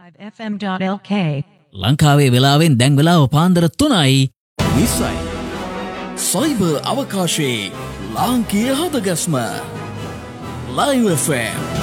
FM.lk ලංකාවේ වෙලාවෙන් දැන් වෙලාව පාන්දර 3යි. නිසයි සයිබර් අවකාශයේ ලාංකීය හදගස්ම Live FM